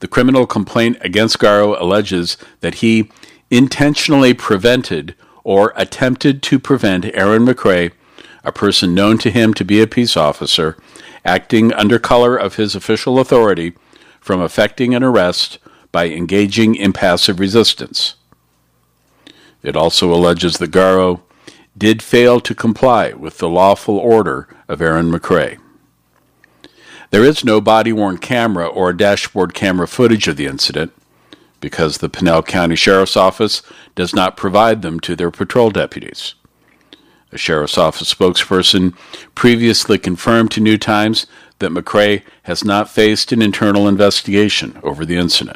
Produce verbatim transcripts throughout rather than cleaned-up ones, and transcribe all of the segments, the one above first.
The criminal complaint against Garrow alleges that he intentionally prevented or attempted to prevent Aaron McCrae, a person known to him to be a peace officer, acting under color of his official authority, from effecting an arrest by engaging in passive resistance. It also alleges that Garrow did fail to comply with the lawful order of Aaron McCrae. There is no body-worn camera or dashboard camera footage of the incident because the Pinal County Sheriff's Office does not provide them to their patrol deputies. A Sheriff's Office spokesperson previously confirmed to New Times that McCrae has not faced an internal investigation over the incident.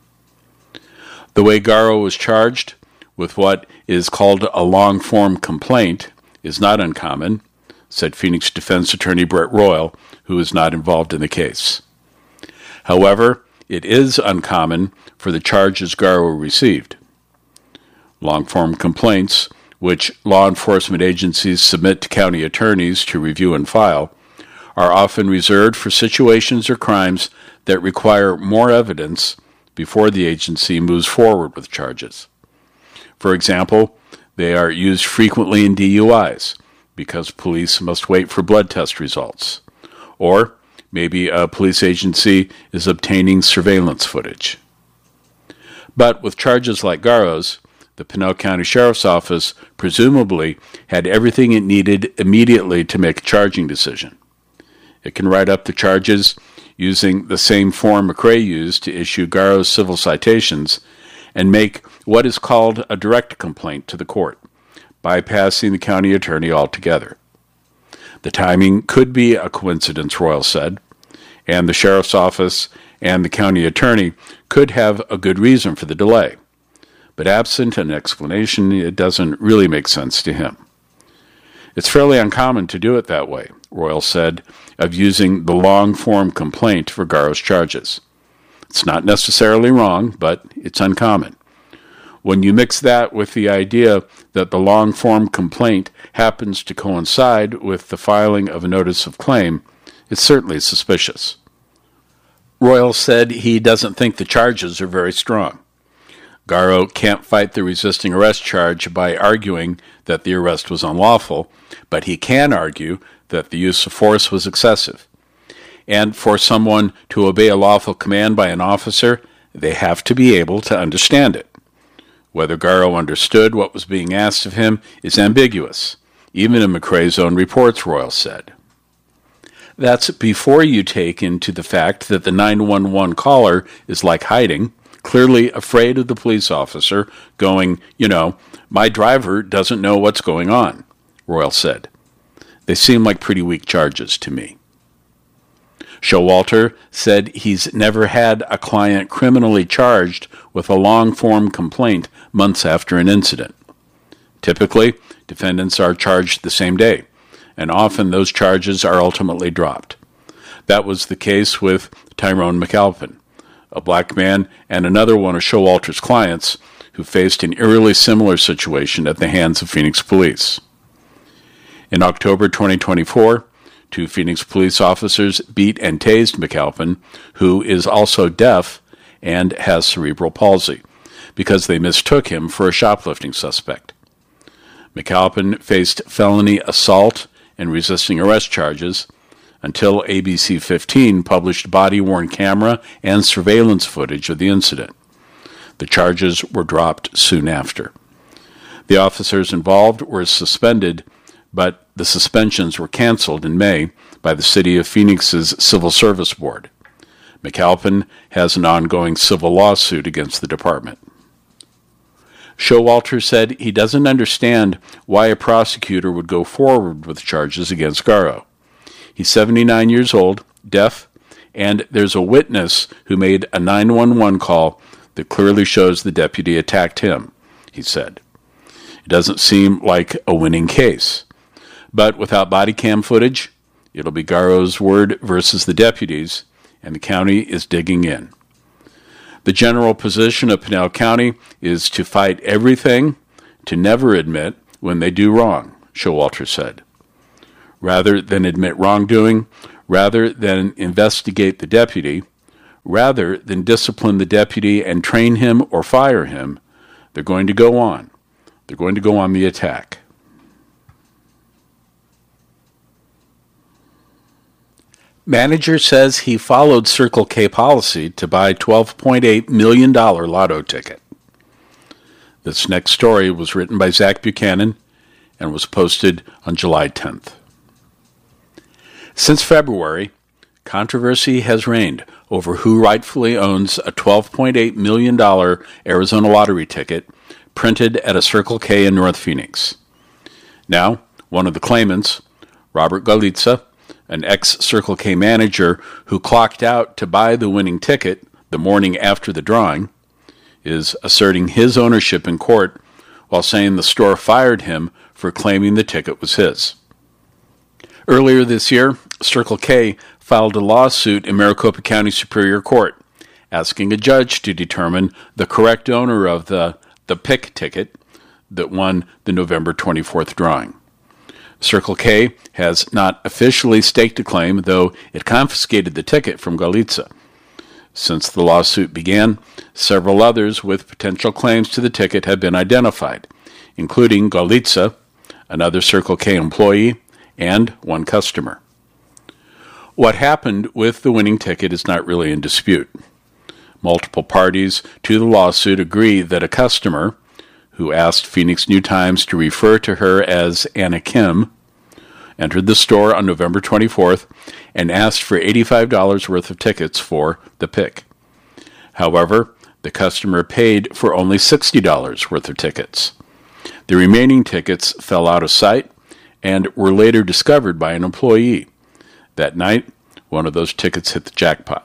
The way Garrow was charged with what is called a long-form complaint is not uncommon, said Phoenix defense attorney Brett Royal, who is not involved in the case. However, it is uncommon for the charges Garrow received. Long-form complaints, which law enforcement agencies submit to county attorneys to review and file, are often reserved for situations or crimes that require more evidence before the agency moves forward with charges. For example, they are used frequently in D U Is because police must wait for blood test results, or maybe a police agency is obtaining surveillance footage. But with charges like Garrow's, the Pinal County Sheriff's Office presumably had everything it needed immediately to make a charging decision. It can write up the charges using the same form McCrae used to issue Garrow's civil citations and make what is called a direct complaint to the court, bypassing the county attorney altogether. The timing could be a coincidence, Royal said, and the sheriff's office and the county attorney could have a good reason for the delay. But absent an explanation, it doesn't really make sense to him. It's fairly uncommon to do it that way, Royal said, of using the long-form complaint for Garrow's charges. It's not necessarily wrong, but it's uncommon. When you mix that with the idea that the long-form complaint happens to coincide with the filing of a notice of claim, it's certainly suspicious. Royal said he doesn't think the charges are very strong. Garrow can't fight the resisting arrest charge by arguing that the arrest was unlawful, but he can argue that the use of force was excessive. And for someone to obey a lawful command by an officer, they have to be able to understand it. Whether Garrow understood what was being asked of him is ambiguous, even in McCrae's own reports, Royal said. That's before you take into the fact that the nine one one caller is like hiding, clearly afraid of the police officer, going, you know, my driver doesn't know what's going on, Royal said. They seem like pretty weak charges to me. Showalter said he's never had a client criminally charged with a long-form complaint months after an incident. Typically, defendants are charged the same day, and often those charges are ultimately dropped. That was the case with Tyrone McAlpin, a black man and another one of Showalter's clients who faced an eerily similar situation at the hands of Phoenix police. In October twenty twenty-four, two Phoenix police officers beat and tased McAlpin, who is also deaf and has cerebral palsy, because they mistook him for a shoplifting suspect. McAlpin faced felony assault and resisting arrest charges until A B C fifteen published body-worn camera and surveillance footage of the incident. The charges were dropped soon after. The officers involved were suspended, but the suspensions were canceled in May by the City of Phoenix's Civil Service Board. McAlpin has an ongoing civil lawsuit against the department. Showalter said he doesn't understand why a prosecutor would go forward with charges against Garrow. He's seventy-nine years old, deaf, and there's a witness who made a nine one one call that clearly shows the deputy attacked him, he said. It doesn't seem like a winning case. But without body cam footage, it'll be Garrow's word versus the deputy's, and the county is digging in. The general position of Pinal County is to fight everything, to never admit when they do wrong, Showalter said. Rather than admit wrongdoing, rather than investigate the deputy, rather than discipline the deputy and train him or fire him, they're going to go on. They're going to go on the attack. Manager says he followed Circle K policy to buy twelve point eight million dollars lotto ticket. This next story was written by Zach Buchanan and was posted on July tenth. Since February, controversy has reigned over who rightfully owns a twelve point eight million dollars Arizona lottery ticket printed at a Circle K in North Phoenix. Now, one of the claimants, Robert Galitza, an ex-Circle K manager who clocked out to buy the winning ticket the morning after the drawing, is asserting his ownership in court while saying the store fired him for claiming the ticket was his. Earlier this year, Circle K filed a lawsuit in Maricopa County Superior Court, asking a judge to determine the correct owner of the, the pick ticket that won the November twenty-fourth drawing. Circle K has not officially staked a claim, though it confiscated the ticket from Galitza. Since the lawsuit began, several others with potential claims to the ticket have been identified, including Galitza, another Circle K employee, and one customer. What happened with the winning ticket is not really in dispute. Multiple parties to the lawsuit agree that a customer, who asked Phoenix New-Times to refer to her as Anna Kim, entered the store on November twenty-fourth and asked for eighty-five dollars worth of tickets for the pick. However, the customer paid for only sixty dollars worth of tickets. The remaining tickets fell out of sight and were later discovered by an employee. That night, one of those tickets hit the jackpot.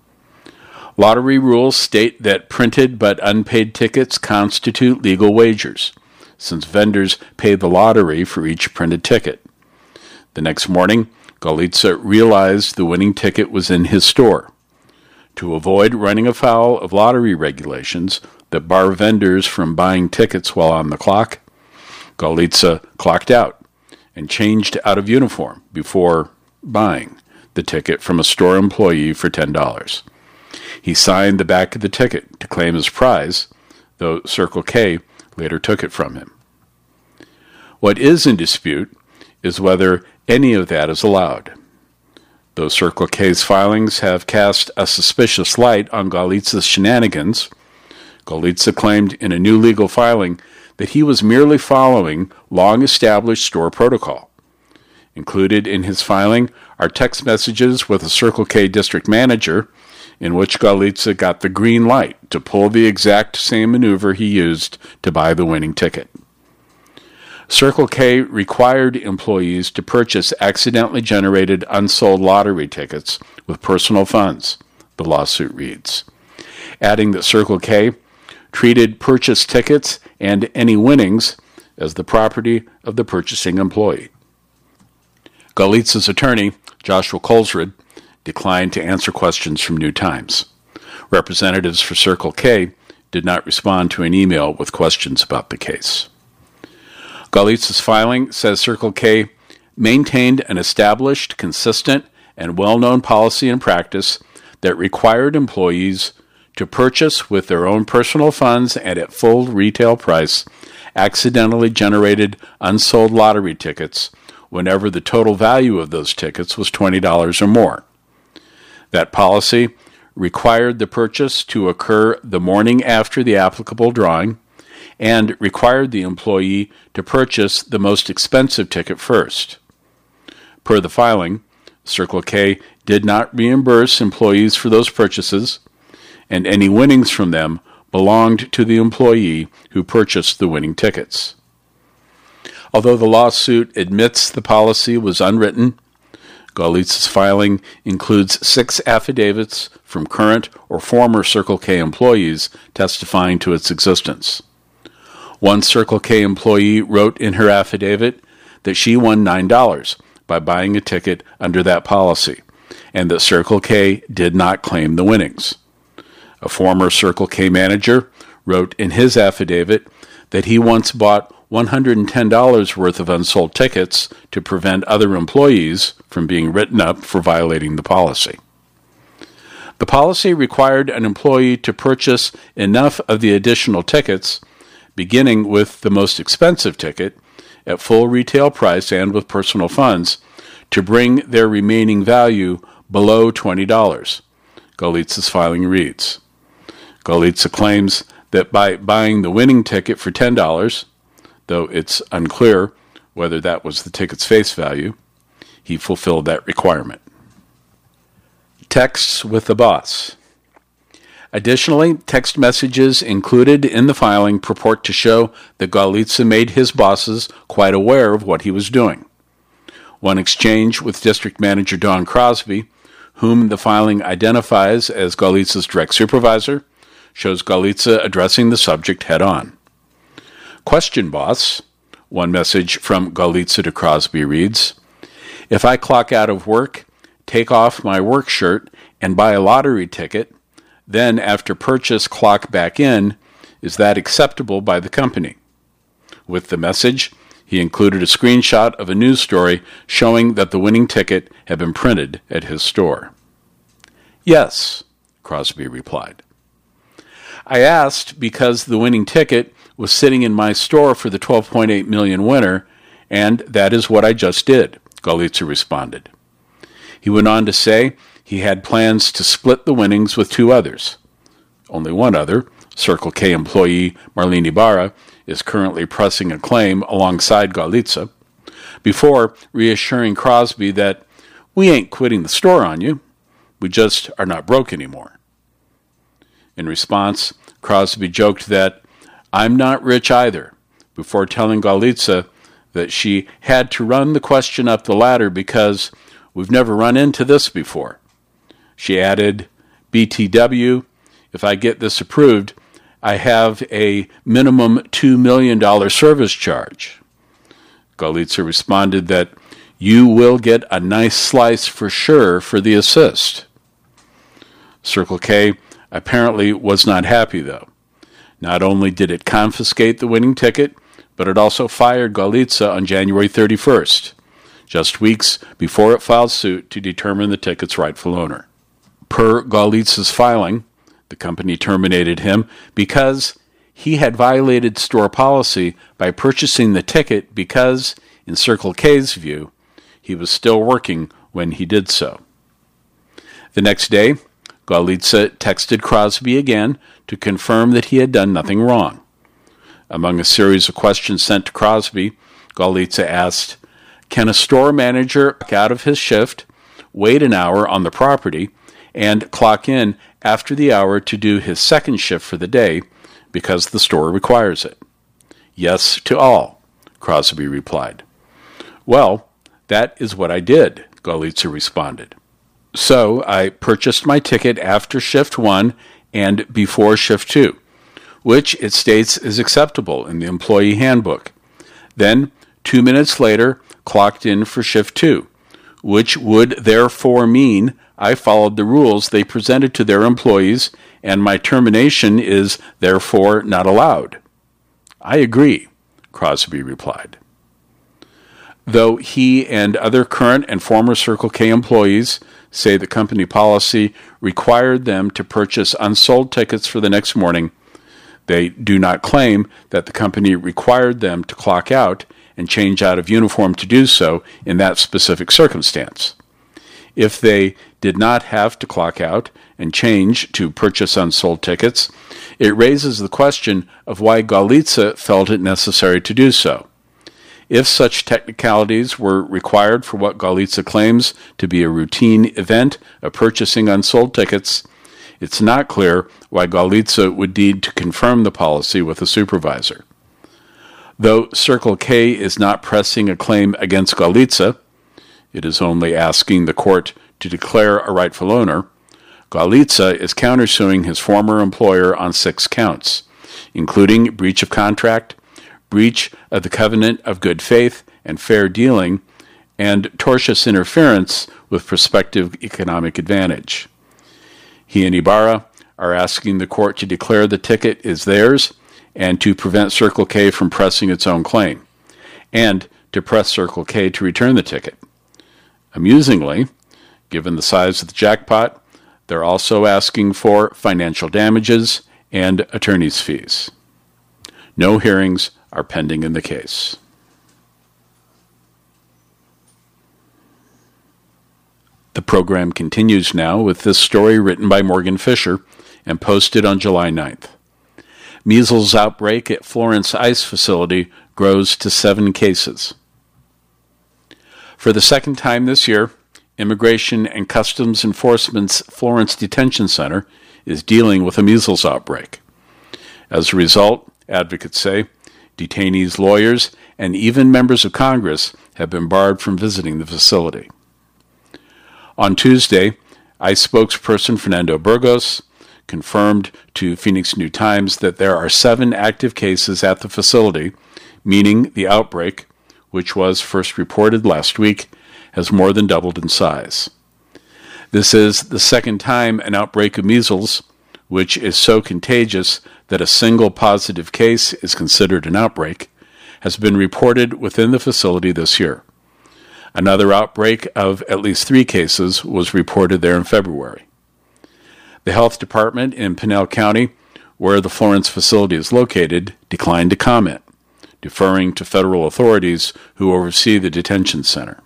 Lottery rules state that printed but unpaid tickets constitute legal wagers, since vendors pay the lottery for each printed ticket. The next morning, Galitza realized the winning ticket was in his store. To avoid running afoul of lottery regulations that bar vendors from buying tickets while on the clock, Galitza clocked out and changed out of uniform before buying the ticket from a store employee for ten dollars. He signed the back of the ticket to claim his prize, though Circle K later took it from him. What is in dispute is whether any of that is allowed. Though Circle K's filings have cast a suspicious light on Galitza's shenanigans, Galitza claimed in a new legal filing that he was merely following long-established store protocol. Included in his filing are text messages with a Circle K district manager in which Galitza got the green light to pull the exact same maneuver he used to buy the winning ticket. Circle K required employees to purchase accidentally generated unsold lottery tickets with personal funds, the lawsuit reads, adding that Circle K treated purchased tickets and any winnings as the property of the purchasing employee. Galitza's attorney, Joshua Colesrud, declined to answer questions from New-Times. Representatives for Circle K did not respond to an email with questions about the case. Galitza's filing says Circle K maintained an established, consistent, and well-known policy and practice that required employees to purchase with their own personal funds and at full retail price accidentally generated unsold lottery tickets whenever the total value of those tickets was twenty dollars or more. That policy required the purchase to occur the morning after the applicable drawing and required the employee to purchase the most expensive ticket first. Per the filing, Circle K did not reimburse employees for those purchases, and any winnings from them belonged to the employee who purchased the winning tickets. Although the lawsuit admits the policy was unwritten, Galitza's filing includes six affidavits from current or former Circle K employees testifying to its existence. One Circle K employee wrote in her affidavit that she won nine dollars by buying a ticket under that policy, and that Circle K did not claim the winnings. A former Circle K manager wrote in his affidavit that he once bought one hundred ten dollars worth of unsold tickets to prevent other employees from being written up for violating the policy. The policy required an employee to purchase enough of the additional tickets, beginning with the most expensive ticket, at full retail price and with personal funds, to bring their remaining value below twenty dollars. Galitsa's filing reads. Galitsa claims that by buying the winning ticket for ten dollars, though it's unclear whether that was the ticket's face value, he fulfilled that requirement. Texts with the boss. Additionally, text messages included in the filing purport to show that Galitsa made his bosses quite aware of what he was doing. One exchange with District Manager Don Crosby, whom the filing identifies as Galitsa's direct supervisor, shows Galitsa addressing the subject head-on. Question, boss, one message from Galitsa to Crosby reads, if I clock out of work, take off my work shirt, and buy a lottery ticket, then after purchase clock back in, is that acceptable by the company? With the message, he included a screenshot of a news story showing that the winning ticket had been printed at his store. Yes, Crosby replied. I asked because the winning ticket was sitting in my store for the twelve point eight million dollars winner, and that is what I just did, Galitsa responded. He went on to say he had plans to split the winnings with two others. Only one other, Circle K employee Marlene Ibarra, is currently pressing a claim alongside Galitsa, before reassuring Crosby that we ain't quitting the store on you, we just are not broke anymore. In response, Crosby joked that I'm not rich either, before telling Galitsa that she had to run the question up the ladder because we've never run into this before. She added, B T W, if I get this approved, I have a minimum two million dollars service charge. Galitsa responded that you will get a nice slice for sure for the assist. Circle K apparently was not happy, though. Not only did it confiscate the winning ticket, but it also fired Galitsa on January thirty-first, just weeks before it filed suit to determine the ticket's rightful owner. Per Galitsa's filing, the company terminated him because he had violated store policy by purchasing the ticket because, in Circle K's view, he was still working when he did so. The next day, Galitsa texted Crosby again to confirm that he had done nothing wrong. Among a series of questions sent to Crosby, Galitsa asked, can a store manager clock out of his shift, wait an hour on the property, and clock in after the hour to do his second shift for the day because the store requires it? Yes to all, Crosby replied. Well, that is what I did, Galitsa responded. So I purchased my ticket after shift one and before shift two, which it states is acceptable in the employee handbook. Then, two minutes later, clocked in for shift two, which would therefore mean I followed the rules they presented to their employees, and my termination is therefore not allowed. I agree, Crosby replied. Though he and other current and former Circle K employees say the company policy required them to purchase unsold tickets for the next morning, they do not claim that the company required them to clock out and change out of uniform to do so in that specific circumstance. If they did not have to clock out and change to purchase unsold tickets, it raises the question of why Galitsa felt it necessary to do so. If such technicalities were required for what Galitsa claims to be a routine event of purchasing unsold tickets, it's not clear why Galitsa would need to confirm the policy with a supervisor. Though Circle K is not pressing a claim against Galitsa, it is only asking the court to declare a rightful owner, Galitsa is countersuing his former employer on six counts, including breach of contract, breach of the covenant of good faith and fair dealing, and tortious interference with prospective economic advantage. He and Ibarra are asking the court to declare the ticket is theirs and to prevent Circle K from pressing its own claim, and to press Circle K to return the ticket. Amusingly, given the size of the jackpot, They're also asking for financial damages and attorney's fees. No hearings are pending in the case. The program continues now with this story written by Morgan Fisher and posted on July ninth. Measles outbreak at Florence ICE facility grows to seven cases. For the second time this year, Immigration and Customs Enforcement's Florence Detention Center is dealing with a measles outbreak. As a result, advocates say, detainees, lawyers, and even members of Congress have been barred from visiting the facility. On Tuesday, ICE spokesperson Fernando Burgos confirmed to Phoenix New Times that there are seven active cases at the facility, meaning the outbreak, which was first reported last week, has more than doubled in size. This is the second time an outbreak of measles, which is so contagious that a single positive case is considered an outbreak, has been reported within the facility this year. Another outbreak of at least three cases was reported there in February. The health department in Pinal County, where the Florence facility is located, declined to comment, deferring to federal authorities who oversee the detention center.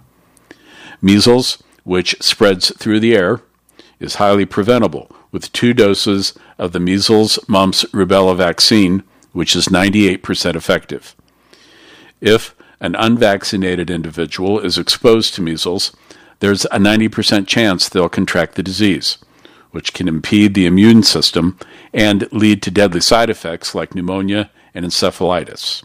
Measles, which spreads through the air, is highly preventable with two doses of the measles, mumps, rubella vaccine, which is ninety-eight percent effective. If an unvaccinated individual is exposed to measles, there's a ninety percent chance they'll contract the disease, which can impede the immune system and lead to deadly side effects like pneumonia and encephalitis.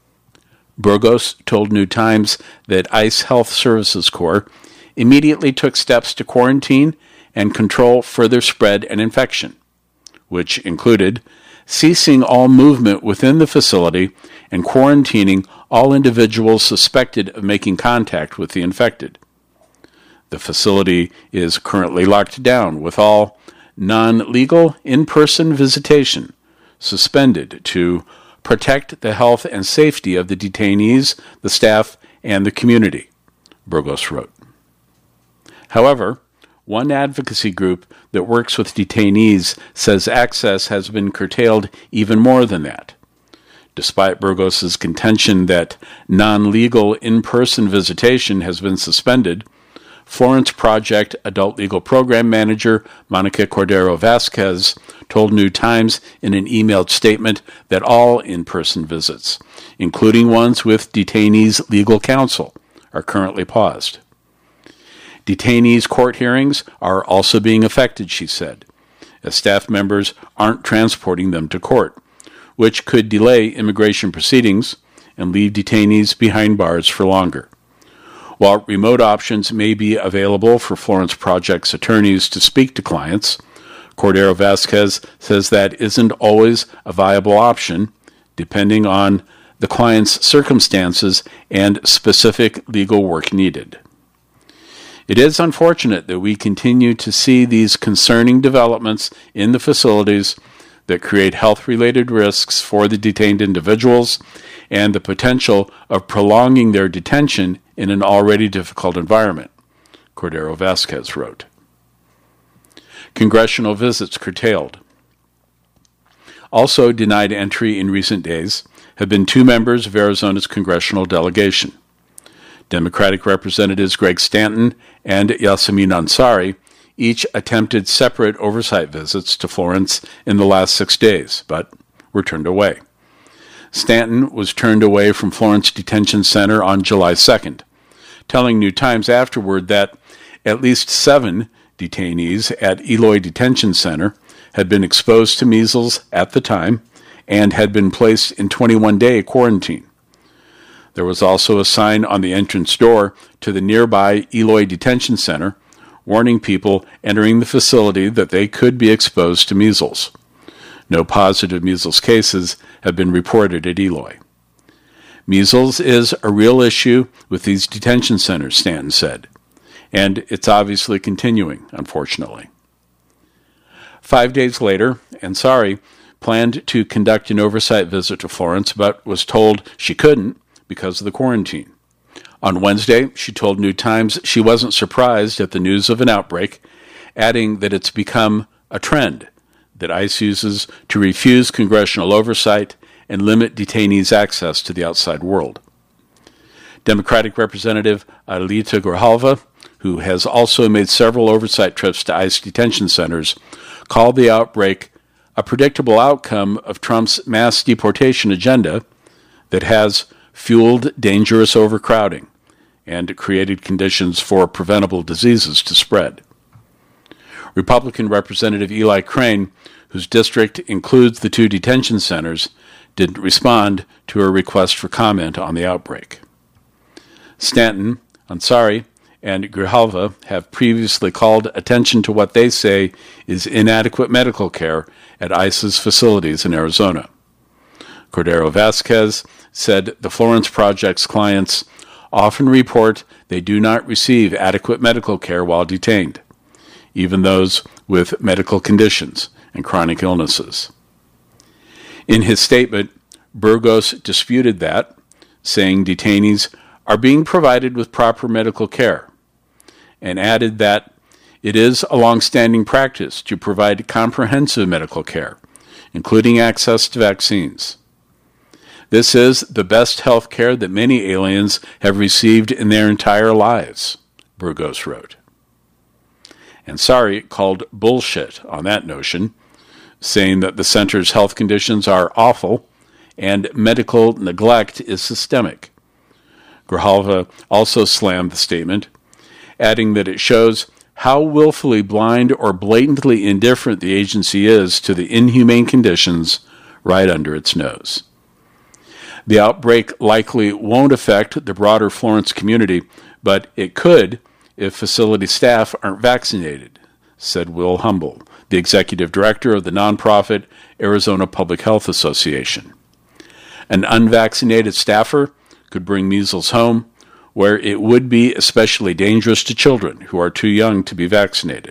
Burgos told New Times that ICE Health Services Corps immediately took steps to quarantine and control further spread and infection, which included ceasing all movement within the facility and quarantining all individuals suspected of making contact with the infected. The facility is currently locked down with all non-legal in-person visitation suspended to protect the health and safety of the detainees, the staff, and the community, Burgos wrote. However, one advocacy group that works with detainees says access has been curtailed even more than that. Despite Burgos' contention that non-legal in-person visitation has been suspended, Florence Project Adult Legal Program Manager Monica Cordero Vasquez told New Times in an emailed statement that all in-person visits, including ones with detainees' legal counsel, are currently paused. Detainees' court hearings are also being affected, she said, as staff members aren't transporting them to court, which could delay immigration proceedings and leave detainees behind bars for longer. While remote options may be available for Florence Project's attorneys to speak to clients, Cordero Vasquez says that isn't always a viable option, depending on the client's circumstances and specific legal work needed. It is unfortunate that we continue to see these concerning developments in the facilities that create health-related risks for the detained individuals and the potential of prolonging their detention in an already difficult environment, Cordero Vasquez wrote. Congressional visits curtailed. Also denied entry in recent days have been two members of Arizona's congressional delegation. Democratic Representatives Greg Stanton and Yasamin Ansari each attempted separate oversight visits to Florence in the last six days, but were turned away. Stanton was turned away from Florence Detention Center on July second, telling New Times afterward that at least seven detainees at Eloy Detention Center had been exposed to measles at the time and had been placed in twenty-one day quarantine. There was also a sign on the entrance door to the nearby Eloy Detention Center warning people entering the facility that they could be exposed to measles. No positive measles cases have been reported at Eloy. Measles is a real issue with these detention centers, Stanton said, and it's obviously continuing, unfortunately. Five days later, Ansari planned to conduct an oversight visit to Florence, but was told she couldn't because of the quarantine. On Wednesday, she told New Times she wasn't surprised at the news of an outbreak adding that it's become a trend that ICE uses to refuse congressional oversight and limit detainees' access to the outside world. Democratic Representative Aelita Grijalva, who has also made several oversight trips to ICE detention centers, called the outbreak a predictable outcome of Trump's mass deportation agenda that has fueled dangerous overcrowding and created conditions for preventable diseases to spread. Republican Representative Eli Crane, whose district includes the two detention centers, didn't respond to a request for comment on the outbreak. Stanton, Ansari, and Grijalva have previously called attention to what they say is inadequate medical care at ICE's facilities in Arizona. Cordero Vasquez said the Florence Project's clients often report they do not receive adequate medical care while detained, even those with medical conditions and chronic illnesses. In his statement, Burgos disputed that, saying detainees are being provided with proper medical care, and added that it is a long-standing practice to provide comprehensive medical care, including access to vaccines. This is the best health care that many aliens have received in their entire lives, Burgos wrote. Ansari called bullshit on that notion, saying that the center's health conditions are awful and medical neglect is systemic. Grijalva also slammed the statement, adding that it shows how willfully blind or blatantly indifferent the agency is to the inhumane conditions right under its nose. The outbreak likely won't affect the broader Florence community, but it could if facility staff aren't vaccinated, said Will Humble, the executive director of the nonprofit Arizona Public Health Association. An unvaccinated staffer could bring measles home, where it would be especially dangerous to children who are too young to be vaccinated.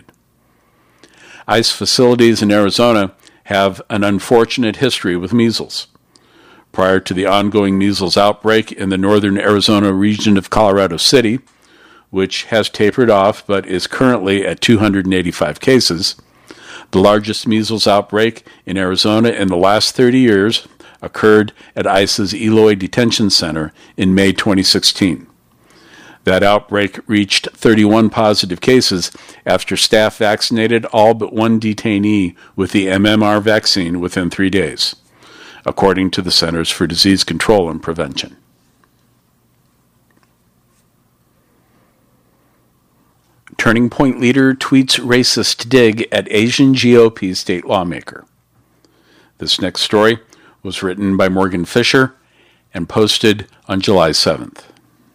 ICE facilities in Arizona have an unfortunate history with measles. Prior to the ongoing measles outbreak in the northern Arizona region of Colorado City, which has tapered off but is currently at two hundred eighty-five cases, the largest measles outbreak in Arizona in the last thirty years occurred at ICE's Eloy Detention Center in May twenty sixteen. That outbreak reached thirty-one positive cases after staff vaccinated all but one detainee with the M M R vaccine within three days, according to the Centers for Disease Control and Prevention. Turning Point leader tweets racist dig at Asian G O P state lawmaker. This next story was written by Morgan Fisher and posted on July seventh.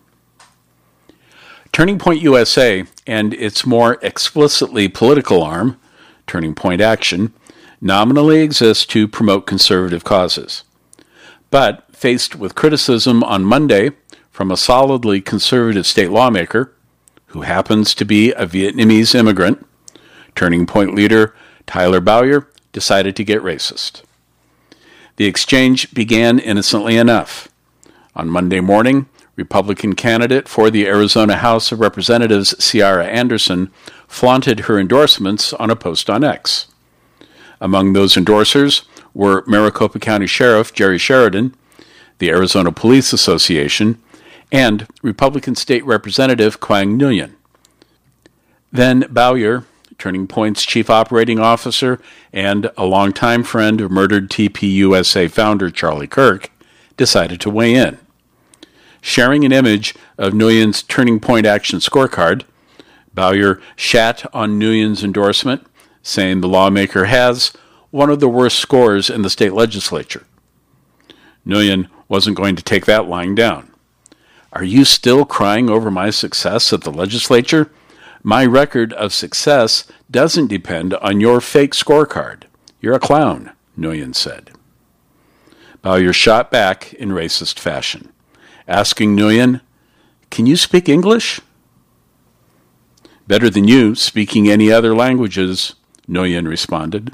Turning Point U S A and its more explicitly political arm, Turning Point Action, nominally exists to promote conservative causes. But faced with criticism on Monday from a solidly conservative state lawmaker, who happens to be a Vietnamese immigrant, Turning Point leader Tyler Bowyer decided to get racist. The exchange began innocently enough. On Monday morning, Republican candidate for the Arizona House of Representatives Ciara Anderson flaunted her endorsements on a post on X. Among those endorsers were Maricopa County Sheriff Jerry Sheridan, the Arizona Police Association, and Republican State Representative Quang Nguyen. Then Bowyer, Turning Point's chief operating officer and a longtime friend of murdered T P U S A founder Charlie Kirk, decided to weigh in. Sharing an image of Nguyen's Turning Point Action scorecard, Bowyer shat on Nguyen's endorsement, saying the lawmaker has one of the worst scores in the state legislature. Nguyen wasn't going to take that lying down. Are you still crying over my success at the legislature? My record of success doesn't depend on your fake scorecard. You're a clown, Nguyen said. Bowyer shot back in racist fashion, asking Nguyen, "Can you speak English?" "Better than you speaking any other languages," Nguyen responded.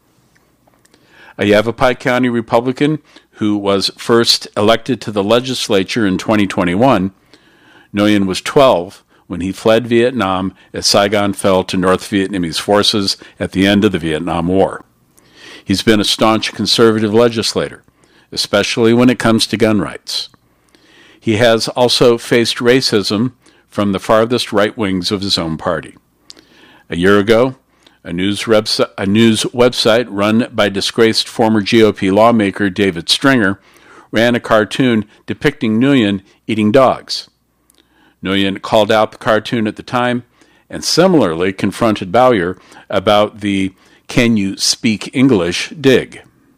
A Yavapai County Republican who was first elected to the legislature in twenty twenty-one, Nguyen was twelve when he fled Vietnam as Saigon fell to North Vietnamese forces at the end of the Vietnam War. He's been a staunch conservative legislator, especially when it comes to gun rights. He has also faced racism from the farthest right wings of his own party. A year ago, a news, websi- a news website run by disgraced former G O P lawmaker David Stringer ran a cartoon depicting Nguyen eating dogs. Nguyen called out the cartoon at the time and similarly confronted Bowyer about the "Can you speak English?" dig.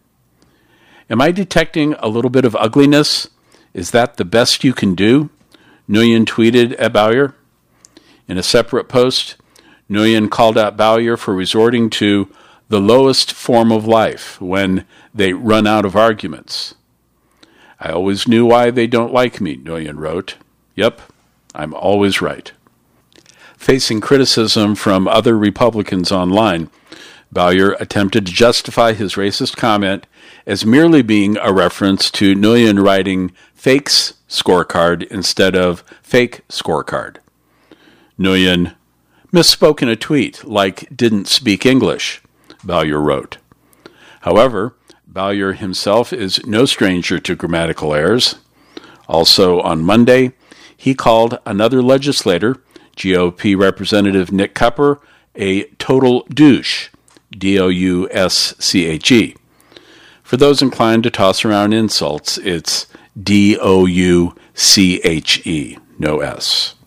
Am I detecting a little bit of ugliness? Is that the best you can do? Nguyen tweeted at Bowyer. In a separate post, Nguyen called out Bowyer for resorting to the lowest form of life when they run out of arguments. I always knew why they don't like me, Nguyen wrote. Yep, I'm always right. Facing criticism from other Republicans online, Bowyer attempted to justify his racist comment as merely being a reference to Nguyen writing fakes scorecard instead of fake scorecard. Nguyen misspoke in a tweet like didn't speak English, Bowyer wrote. However, Bowyer himself is no stranger to grammatical errors. Also on Monday, he called another legislator, G O P Representative Nick Cupper, a total douche, D O U S C H E. For those inclined to toss around insults, it's D O U C H E, no S.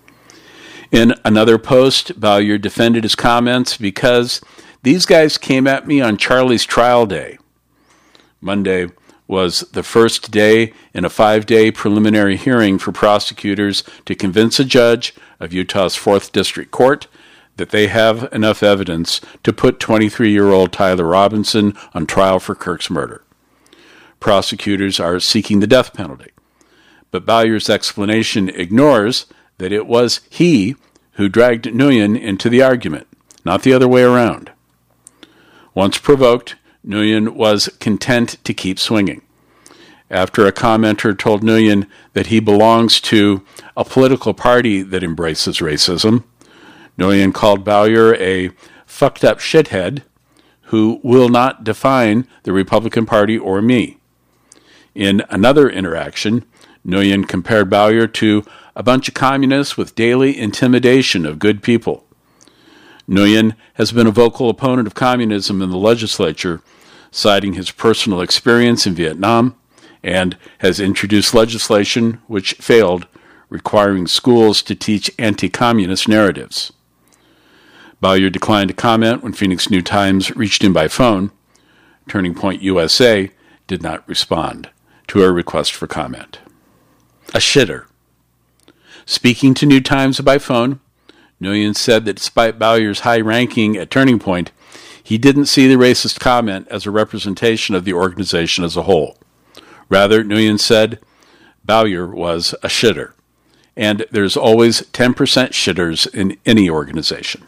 In another post, Bowyer defended his comments because these guys came at me on Charlie's trial day. Monday was the first day in a five-day preliminary hearing for prosecutors to convince a judge of Utah's fourth District Court that they have enough evidence to put twenty-three-year-old Tyler Robinson on trial for Kirk's murder. Prosecutors are seeking the death penalty, but Bowyer's explanation ignores that it was he who dragged Nguyen into the argument, not the other way around. Once provoked, Nguyen was content to keep swinging. After a commenter told Nguyen that he belongs to a political party that embraces racism, Nguyen called Bowyer a fucked up shithead who will not define the Republican Party or me. In another interaction, Nguyen compared Bowyer to a bunch of communists with daily intimidation of good people. Nguyen has been a vocal opponent of communism in the legislature, citing his personal experience in Vietnam, and has introduced legislation which failed, requiring schools to teach anti-communist narratives. Bowyer declined to comment when Phoenix New Times reached him by phone. Turning Point U S A did not respond to a request for comment. A shitter. Speaking to New Times by phone, Nguyen said that despite Bowyer's high ranking at Turning Point, he didn't see the racist comment as a representation of the organization as a whole. Rather, Nguyen said Bowyer was a shitter, and there's always ten percent shitters in any organization.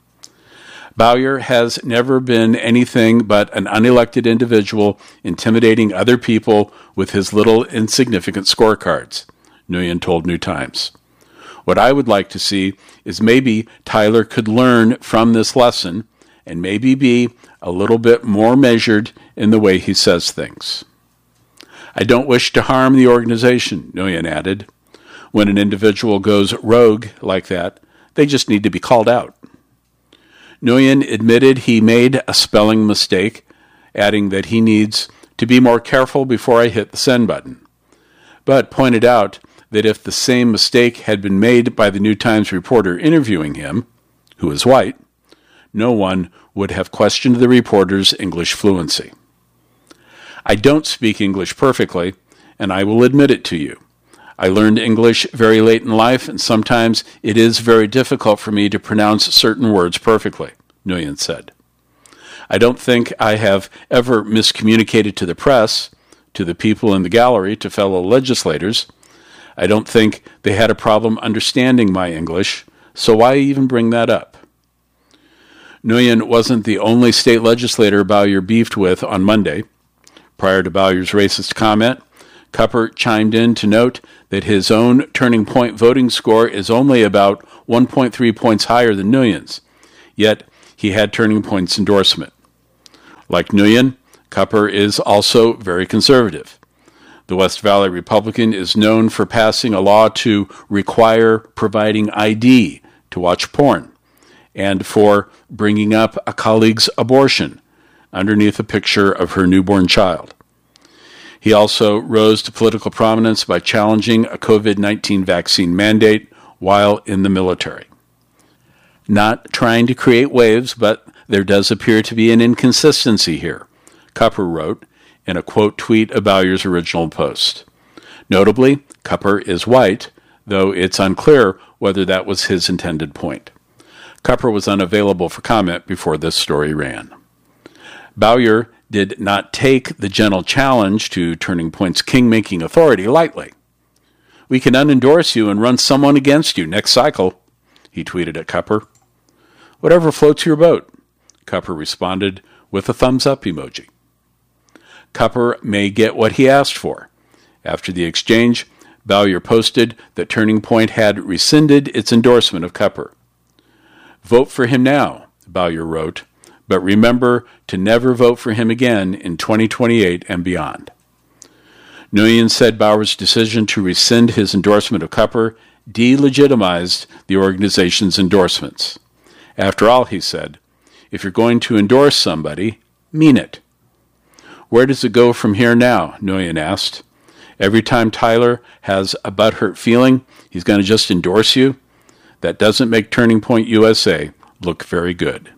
Bowyer has never been anything but an unelected individual intimidating other people with his little insignificant scorecards, Nguyen told New Times. What I would like to see is maybe Tyler could learn from this lesson and maybe be a little bit more measured in the way he says things. I don't wish to harm the organization, Nguyen added. When an individual goes rogue like that, they just need to be called out. Nguyen admitted he made a spelling mistake, adding that he needs to be more careful before I hit the send button, but pointed out that if the same mistake had been made by the New Times reporter interviewing him, who is white, no one would have questioned the reporter's English fluency. I don't speak English perfectly, and I will admit it to you. I learned English very late in life, and sometimes it is very difficult for me to pronounce certain words perfectly, Nguyen said. I don't think I have ever miscommunicated to the press, to the people in the gallery, to fellow legislators. I don't think they had a problem understanding my English, so why even bring that up? Nguyen wasn't the only state legislator Bowyer beefed with on Monday. Prior to Bowyer's racist comment, Cupper chimed in to note that his own Turning Point voting score is only about one point three points higher than Nguyen's, yet he had Turning Point's endorsement. Like Nguyen, Cupper is also very conservative. The West Valley Republican is known for passing a law to require providing I D to watch porn, and for bringing up a colleague's abortion underneath a picture of her newborn child. He also rose to political prominence by challenging a covid nineteen vaccine mandate while in the military. Not trying to create waves, but there does appear to be an inconsistency here, Cupper wrote in a quote tweet of Bowyer's original post. Notably, Cupper is white, though it's unclear whether that was his intended point. Cupper was unavailable for comment before this story ran. Bowyer did not take the gentle challenge to Turning Point's king-making authority lightly. "We can unendorse you and run someone against you next cycle," he tweeted at Cupper. "Whatever floats your boat," Cupper responded with a thumbs-up emoji. Cupper may get what he asked for. After the exchange, Bowyer posted that Turning Point had rescinded its endorsement of Cupper. "Vote for him now," Bowyer wrote, "but remember to never vote for him again in twenty twenty-eight and beyond." Nguyen said Bowers' decision to rescind his endorsement of Cupper delegitimized the organization's endorsements. After all, he said, if you're going to endorse somebody, mean it. "Where does it go from here now?" Nguyen asked. "Every time Tyler has a butthurt feeling, he's going to just endorse you? That doesn't make Turning Point U S A look very good."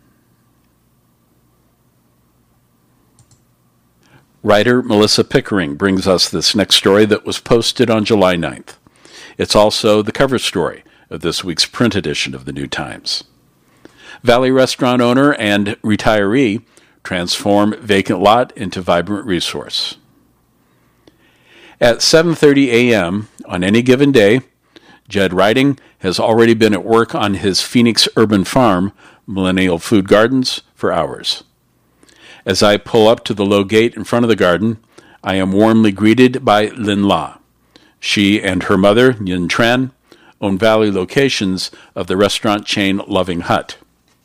Writer Melissa Pickering brings us this next story that was posted on July ninth. It's also the cover story of this week's print edition of the New Times. Valley restaurant owner and retiree transform vacant lot into vibrant resource. At seven thirty a.m. on any given day, Jed Riding has already been at work on his Phoenix urban farm, Millennial Food Gardens, for hours. As I pull up to the low gate in front of the garden, I am warmly greeted by Lin La. She and her mother, Yin Tran, own Valley locations of the restaurant chain Loving Hut.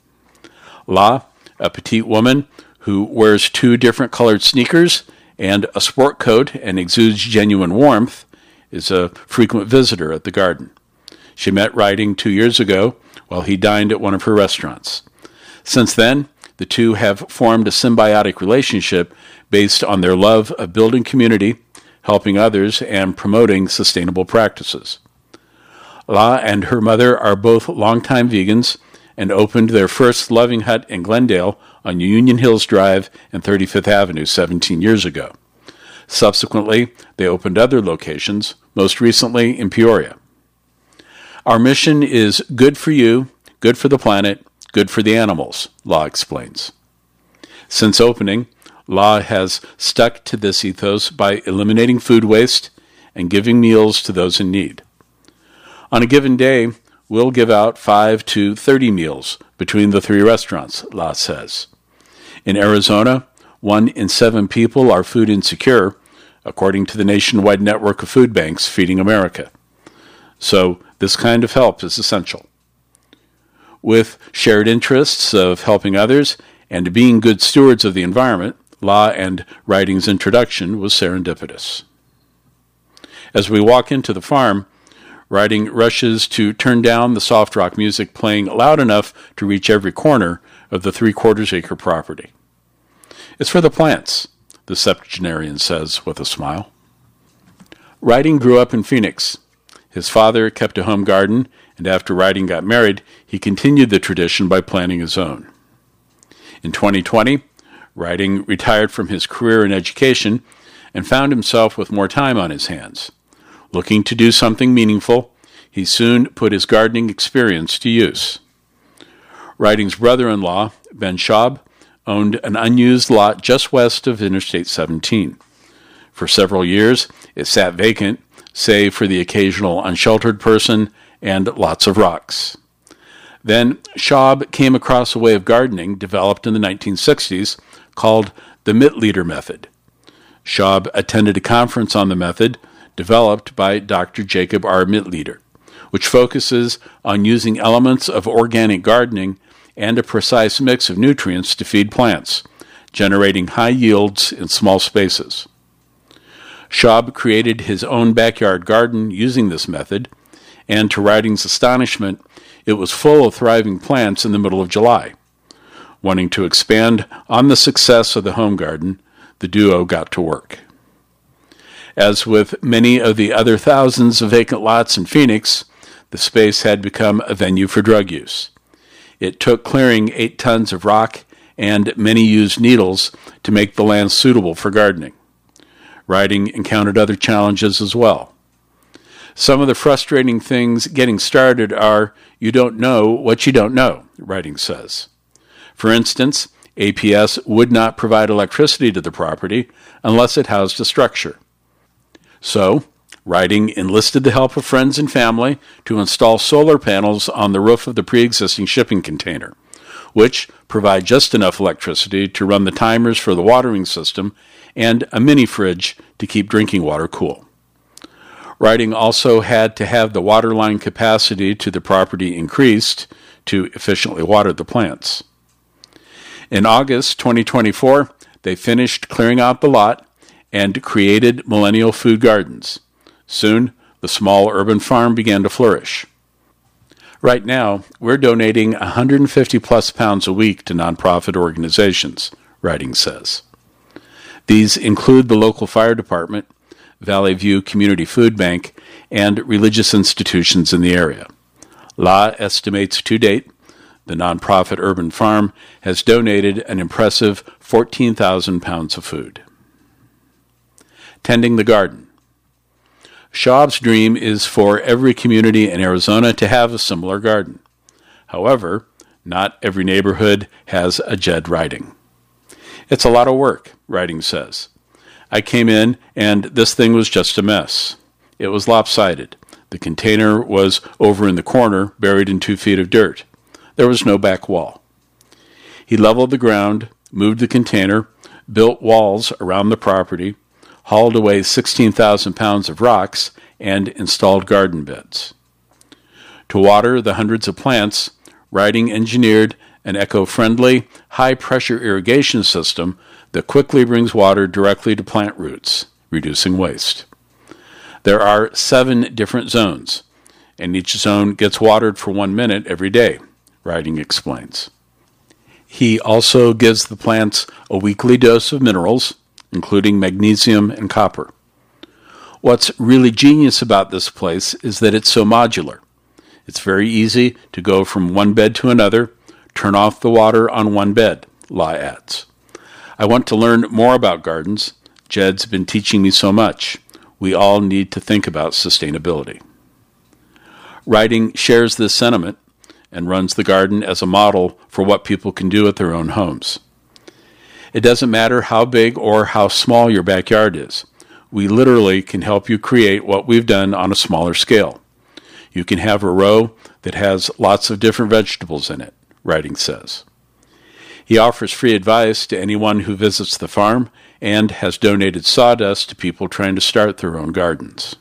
La, a petite woman who wears two different colored sneakers and a sport coat and exudes genuine warmth, is a frequent visitor at the garden. She met Riding two years ago while he dined at one of her restaurants. Since then, the two have formed a symbiotic relationship based on their love of building community, helping others, and promoting sustainable practices. La and her mother are both longtime vegans and opened their first Loving Hut in Glendale on Union Hills Drive and thirty-fifth Avenue seventeen years ago. Subsequently, they opened other locations, most recently in Peoria. "Our mission is good for you, good for the planet, good for the animals," La explains. Since opening, La has stuck to this ethos by eliminating food waste and giving meals to those in need. On a given day, we'll give out five to thirty meals between the three restaurants, La says. In Arizona, one in seven people are food insecure, according to the nationwide network of food banks Feeding America. So this kind of help is essential. With shared interests of helping others and being good stewards of the environment, La and Riding's introduction was serendipitous. As we walk into the farm, Riding rushes to turn down the soft rock music playing loud enough to reach every corner of the three-quarters acre property. "It's for the plants," the septuagenarian says with a smile. Riding grew up in Phoenix. His father kept a home garden, and after Riding got married, he continued the tradition by planting his own. In twenty twenty, Riding retired from his career in education and found himself with more time on his hands. Looking to do something meaningful, he soon put his gardening experience to use. Riding's brother-in-law, Ben Schaub, owned an unused lot just west of Interstate seventeen. For several years, it sat vacant, save for the occasional unsheltered person and lots of rocks. Then Schaub came across a way of gardening developed in the nineteen sixties called the Mittleader method. Schaub attended a conference on the method developed by Doctor Jacob R. Mitleder, which focuses on using elements of organic gardening and a precise mix of nutrients to feed plants, generating high yields in small spaces. Schaub created his own backyard garden using this method, and to Riding's astonishment, it was full of thriving plants in the middle of July. Wanting to expand on the success of the home garden, the duo got to work. As with many of the other thousands of vacant lots in Phoenix, the space had become a venue for drug use. It took clearing eight tons of rock and many used needles to make the land suitable for gardening. Riding encountered other challenges as well. Some of the frustrating things getting started are you don't know what you don't know, Riding says. For instance, A P S would not provide electricity to the property unless it housed a structure. So, Riding enlisted the help of friends and family to install solar panels on the roof of the pre-existing shipping container, which provide just enough electricity to run the timers for the watering system and a mini fridge to keep drinking water cool. Riding also had to have the water line capacity to the property increased to efficiently water the plants. In August twenty twenty-four, they finished clearing out the lot and created Millennial Food Gardens. Soon, the small urban farm began to flourish. Right now, we're donating one hundred fifty plus pounds a week to nonprofit organizations, Riding says. These include the local fire department, Valley View Community Food Bank, and religious institutions in the area. La estimates to date, the nonprofit urban farm has donated an impressive fourteen thousand pounds of food. Tending the garden. Schaub's dream is for every community in Arizona to have a similar garden. However, not every neighborhood has a Jed Riding. It's a lot of work, Riding says. I came in and this thing was just a mess. It was lopsided. The container was over in the corner, buried in two feet of dirt. There was no back wall. He leveled the ground, moved the container, built walls around the property, hauled away sixteen thousand pounds of rocks, and installed garden beds. To water the hundreds of plants, Riding engineered an eco-friendly, high-pressure irrigation system that quickly brings water directly to plant roots, reducing waste. There are seven different zones, and each zone gets watered for one minute every day, Riding explains. He also gives the plants a weekly dose of minerals, including magnesium and copper. What's really genius about this place is that it's so modular. It's very easy to go from one bed to another, turn off the water on one bed, La adds. I want to learn more about gardens. Jed's been teaching me so much. We all need to think about sustainability. Riding shares this sentiment and runs the garden as a model for what people can do at their own homes. It doesn't matter how big or how small your backyard is. We literally can help you create what we've done on a smaller scale. You can have a row that has lots of different vegetables in it, Riding says. He offers free advice to anyone who visits the farm and has donated sawdust to people trying to start their own gardens.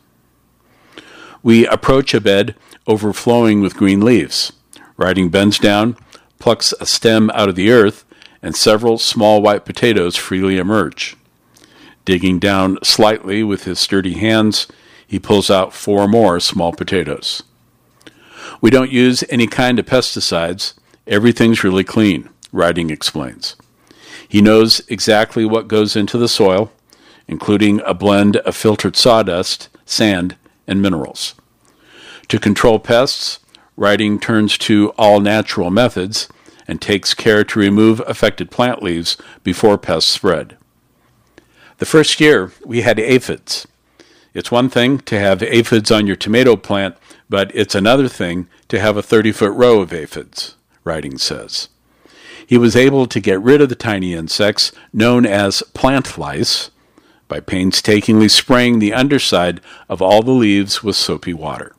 We approach a bed overflowing with green leaves. Riding bends down, plucks a stem out of the earth, and several small white potatoes freely emerge. Digging down slightly with his sturdy hands, he pulls out four more small potatoes. We don't use any kind of pesticides. Everything's really clean, Riding explains. He knows exactly what goes into the soil, including a blend of filtered sawdust, sand, and minerals. To control pests, Riding turns to all-natural methods and takes care to remove affected plant leaves before pests spread. The first year, we had aphids. It's one thing to have aphids on your tomato plant, but it's another thing to have a thirty-foot row of aphids, Riding says. He was able to get rid of the tiny insects known as plant lice by painstakingly spraying the underside of all the leaves with soapy water.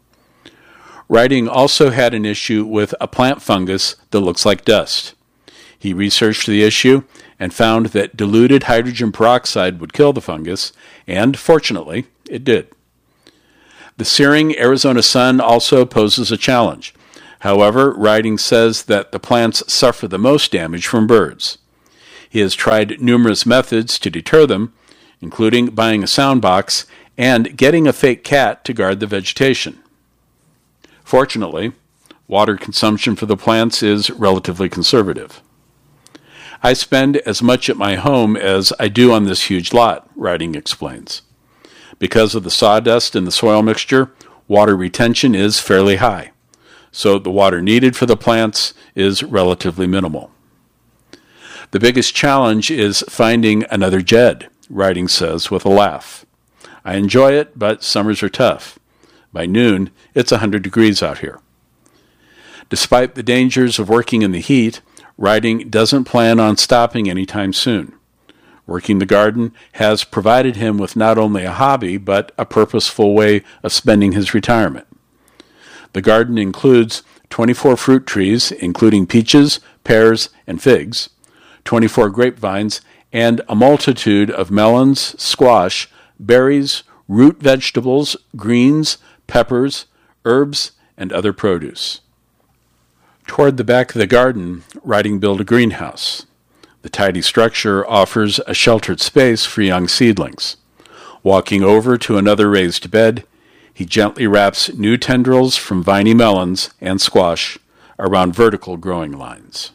Riding also had an issue with a plant fungus that looks like dust. He researched the issue and found that diluted hydrogen peroxide would kill the fungus, and fortunately, it did. The searing Arizona sun also poses a challenge. However, Riding says that the plants suffer the most damage from birds. He has tried numerous methods to deter them, including buying a sound box and getting a fake cat to guard the vegetation. Fortunately, water consumption for the plants is relatively conservative. I spend as much at my home as I do on this huge lot, Riding explains. Because of the sawdust in the soil mixture, water retention is fairly high, so the water needed for the plants is relatively minimal. The biggest challenge is finding another Jed, Riding says with a laugh. I enjoy it, but summers are tough. By noon, it's one hundred degrees out here. Despite the dangers of working in the heat, Riding doesn't plan on stopping anytime soon. Working the garden has provided him with not only a hobby, but a purposeful way of spending his retirement. The garden includes twenty-four fruit trees, including peaches, pears, and figs, twenty-four grapevines, and a multitude of melons, squash, berries, root vegetables, greens, peppers, herbs, and other produce. Toward the back of the garden, Riding built a greenhouse. The tidy structure offers a sheltered space for young seedlings. Walking over to another raised bed, he gently wraps new tendrils from viney melons and squash around vertical growing lines.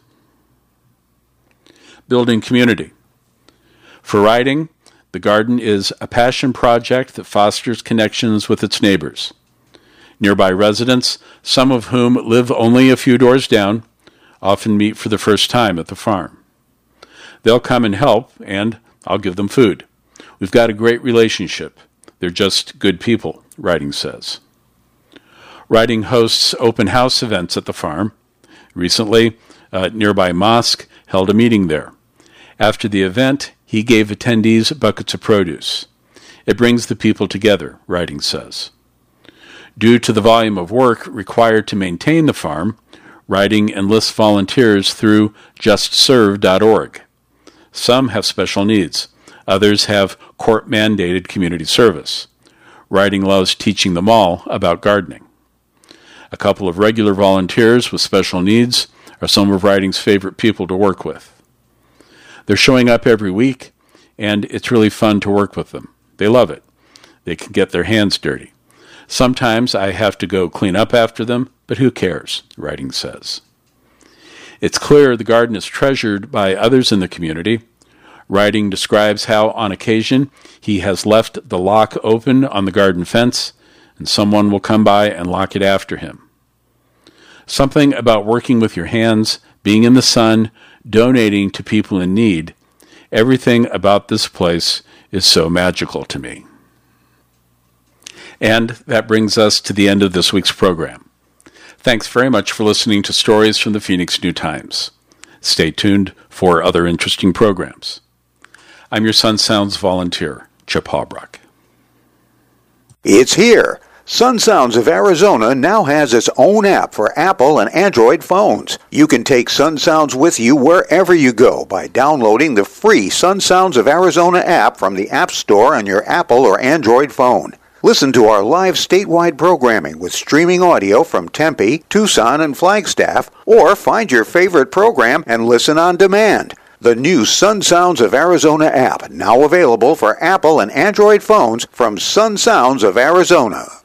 Building community. For Riding, the garden is a passion project that fosters connections with its neighbors. Nearby residents, some of whom live only a few doors down, often meet for the first time at the farm. They'll come and help, and I'll give them food. We've got a great relationship. They're just good people, Riding says. Riding hosts open house events at the farm. Recently, a nearby mosque held a meeting there. After the event, he gave attendees buckets of produce. It brings the people together, Riding says. Due to the volume of work required to maintain the farm, Riding enlists volunteers through just serve dot org. Some have special needs. Others have court-mandated community service. Riding loves teaching them all about gardening. A couple of regular volunteers with special needs are some of Riding's favorite people to work with. They're showing up every week, and it's really fun to work with them. They love it. They can get their hands dirty. Sometimes I have to go clean up after them, but who cares, Riding says. It's clear the garden is treasured by others in the community. Riding describes how, on occasion, he has left the lock open on the garden fence, and someone will come by and lock it after him. Something about working with your hands, being in the sun, donating to people in need, everything about this place is so magical to me. And that brings us to the end of this week's program. Thanks very much for listening to Stories from the Phoenix New-Times. Stay tuned for other interesting programs. I'm your Sun Sounds volunteer, Chip Hawbrock. It's here. Sun Sounds of Arizona now has its own app for Apple and Android phones. You can take Sun Sounds with you wherever you go by downloading the free Sun Sounds of Arizona app from the App Store on your Apple or Android phone. Listen to our live statewide programming with streaming audio from Tempe, Tucson, and Flagstaff, or find your favorite program and listen on demand. The new Sun Sounds of Arizona app, now available for Apple and Android phones from Sun Sounds of Arizona.